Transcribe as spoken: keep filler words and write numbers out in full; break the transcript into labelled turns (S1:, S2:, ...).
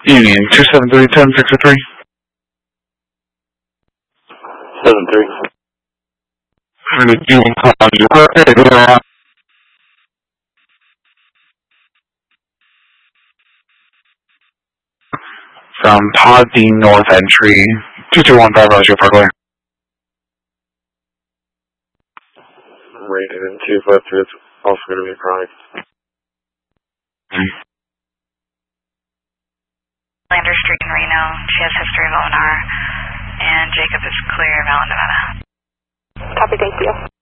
S1: Union, two seven three, ten six three.
S2: seven three.
S1: I'm going to do one call on you. Okay, from Podbean North Entry, two two one five Roger Parkway.
S2: Rated in two five three, it's also going to be a chronic.
S1: Mm.
S3: Lander Street in Reno, she has history of O N R, and Jacob is clear of Allen, Nevada.
S4: Copy, thank you.